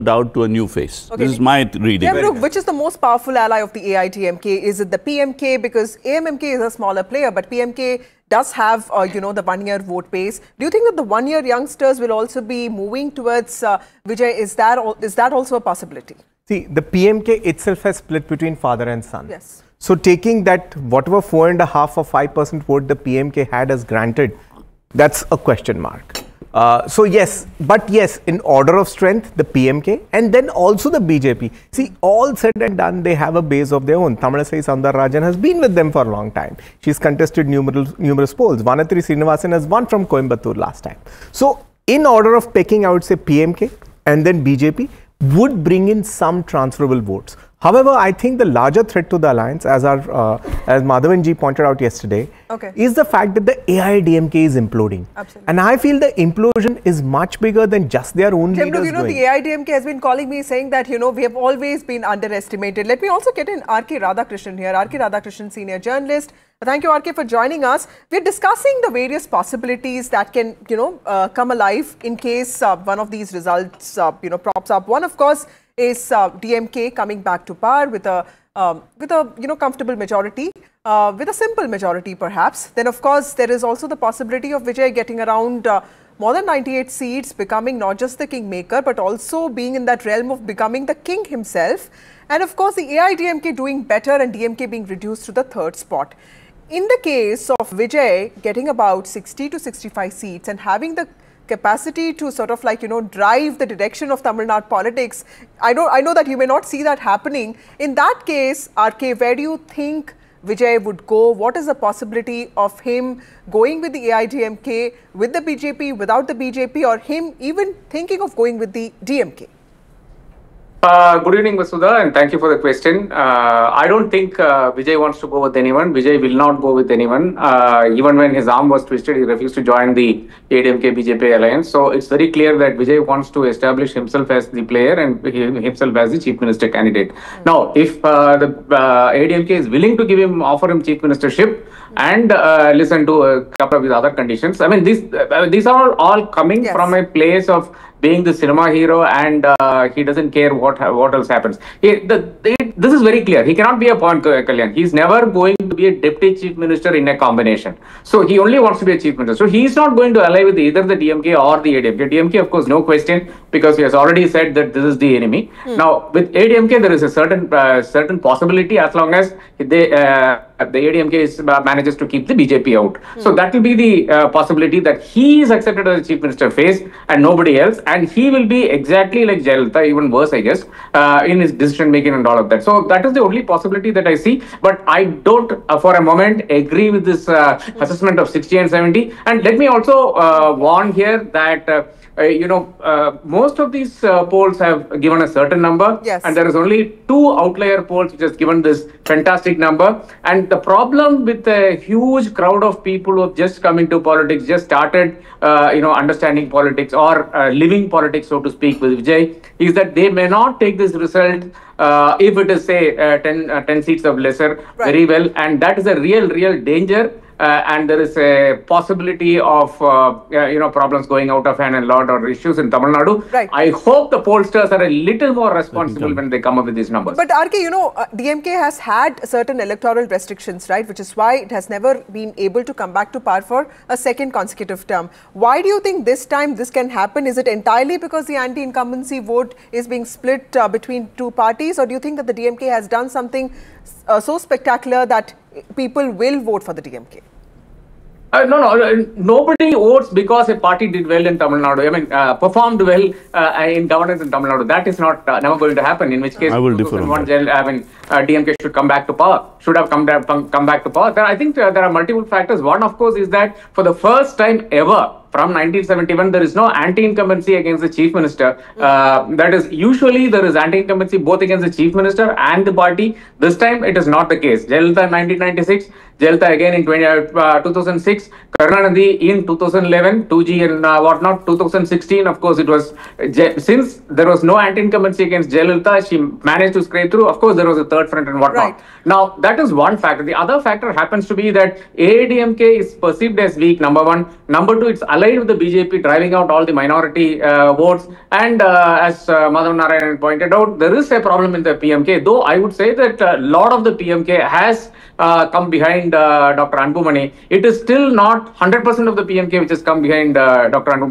out to a new face. Okay. This is my reading. Yamruk, which is the most powerful ally of the AIDMK? Is it the PMK? Because AMMK is a smaller player, but PMK does have, the one-year vote base. Do you think that the one-year youngsters will also be moving towards Vijay? Is that also a possibility? See, the PMK itself has split between father and son. Yes. So taking that, whatever 4.5 or 5% vote the PMK had as granted, that's a question mark. So yes, in order of strength, the PMK and then also the BJP. See, all said and done, they have a base of their own. Tamilisai Soundararajan has been with them for a long time. She's contested numerous polls. Vanathiri Srinivasan has won from Coimbatore last time. So in order of picking, I would say PMK and then BJP would bring in some transferable votes. However, I think the larger threat to the alliance, as Madhavan ji pointed out yesterday, is the fact that the AIDMK is imploding. Absolutely. And I feel the implosion is much bigger than just their own leaders. The AIDMK has been calling me saying that, we have always been underestimated. Let me also get in R.K. Radhakrishnan here. R.K. Radhakrishnan, senior journalist. Thank you, R.K., for joining us. We're discussing the various possibilities that can, come alive in case one of these results, props up. One, of course, is DMK coming back to power with a comfortable majority, with a simple majority perhaps. Then of course there is also the possibility of Vijay getting around more than 98 seats, becoming not just the kingmaker but also being in that realm of becoming the king himself. And of course the AIDMK doing better and DMK being reduced to the third spot. In the case of Vijay getting about 60 to 65 seats and having the capacity to sort of drive the direction of Tamil Nadu politics. I know that you may not see that happening. In that case, RK, where do you think Vijay would go? What is the possibility of him going with the AIDMK, with the BJP, without the BJP, or him even thinking of going with the DMK? Good evening, Vasudha, and thank you for the question. I don't think Vijay wants to go with anyone. Vijay will not go with anyone. Even when his arm was twisted, he refused to join the AIDMK-BJP alliance. So it's very clear that Vijay wants to establish himself as the player and himself as the chief minister candidate. Now, if the AIDMK is willing to offer him chief ministership and listen to a couple of his other conditions, I mean, these are all coming from a place of being the cinema hero, and he doesn't care what else happens. This is very clear. He cannot be a Pawan Kalyan. He's never going to be a deputy chief minister in a combination. So he only wants to be a chief minister. So he's not going to ally with either the DMK or the AIDMK. DMK, of course, no question, because he has already said that this is the enemy. Now, with AIDMK, there is a certain possibility as long as the AIDMK manages to keep the BJP out. So that will be the possibility that he is accepted as the chief minister face and nobody else. And he will be exactly like Jayalalitha, even worse, I guess, in his decision making and all of that. So that is the only possibility that I see. But I don't, for a moment, agree with this assessment of 60 and 70. And let me also warn here that most of these polls have given a certain number, and there is only 2 outlier polls which has given this fantastic number. And the problem with a huge crowd of people who have just come into politics, just started, understanding politics or living politics, so to speak, with Vijay, is that they may not take this result if it is, say, 10 seats of lesser very well, and that is a real danger. And there is a possibility of problems going out of hand and lot or issues in Tamil Nadu. I hope the pollsters are a little more responsible when they come up with these numbers. But RK, DMK has had certain electoral restrictions, right? Which is why it has never been able to come back to power for a second consecutive term. Why do you think this time this can happen? Is it entirely because the anti-incumbency vote is being split between 2 parties, or do you think that the DMK has done something so spectacular that people will vote for the DMK? No. Nobody votes because a party did well in Tamil Nadu. I mean, performed well in governance in Tamil Nadu. That is not never going to happen. In which case, I will differ on that. DMK should come back to power. Should have come back to power. I think there are multiple factors. One, of course, is that for the first time ever, from 1971, there is no anti-incumbency against the chief minister. That is, usually there is anti-incumbency both against the chief minister and the party. This time, it is not the case. Jayalalitha in 1996, Jayalalitha again in 2006, Karunanidhi in 2011, 2G and whatnot. 2016, of course, it was since there was no anti-incumbency against Jayalalitha, she managed to scrape through. Of course, there was a third front and whatnot. Right. Now, that is one factor. The other factor happens to be that AIDMK is perceived as weak, number one. Number two, it's allied with the BJP, driving out all the minority votes. And as Madhav Narayan pointed out, there is a problem in the PMK, though I would say that a lot of the PMK has come behind Dr. Anbumani. It is still not 100% of the PMK which has come behind Dr. Anbumani.